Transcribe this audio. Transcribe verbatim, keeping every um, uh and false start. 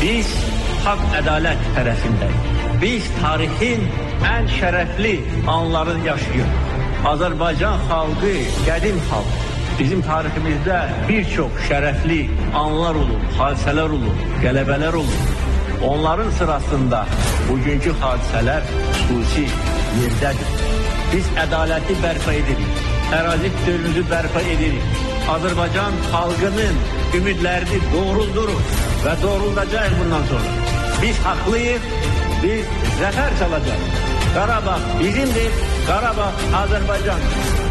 Biz hak ədalət tərəfindəyik. Biz tarixin ən şərəfli anlarını yaşayırıq. Azərbaycan xalqı qədim xalq. Bizim tariximizdə bir çox şərəfli anlar olur, hadisələr olur, qələbələr olur. Onların sırasında bugünkü hadisələr xüsusi yerdədir. Biz ədaləti bərpa edirik, ərazi bütövlüyümüzü bərpa edirik. Azərbaycan xalqının ümidlərini doğruldurur və doğruldacaq bundan sonra. Biz haqlıyıq, biz zəfər çalacağıq. Qarabağ bizimdir, Qarabağ Azərbaycandır.